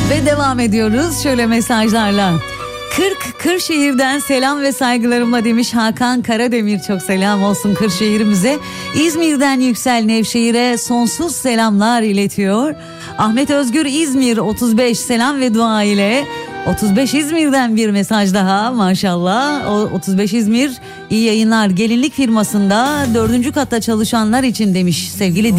Ve devam ediyoruz şöyle mesajlarla. Kırşehir'den selam ve saygılarımla demiş Hakan Karademir, çok selam olsun Kırşehir'imize. İzmir'den Yüksel Nevşehir'e sonsuz selamlar iletiyor. Ahmet Özgür İzmir 35 selam ve dua ile. 35 İzmir'den bir mesaj daha maşallah. 35 İzmir iyi yayınlar, gelinlik firmasında 4. katta çalışanlar için demiş sevgili